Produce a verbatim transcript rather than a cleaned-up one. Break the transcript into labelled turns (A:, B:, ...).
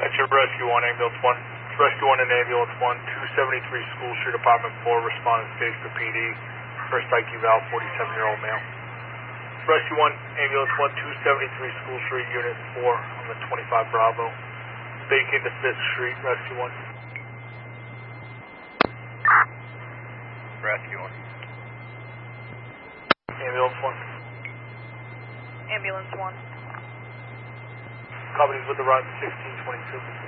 A: That's your Rescue one, Ambulance one. Rescue one and Ambulance one, two seventy-three School Street, Apartment four, responding stage for P D. First I Q valve, forty-seven-year-old male. Rescue one, Ambulance one, two seventy-three School Street, Unit four on the twenty-five Bravo. Vacant to fifth Street, Rescue one.
B: Rescue one.
A: Ambulance one.
C: Ambulance one.
A: Companies with the run, sixteen twenty-two.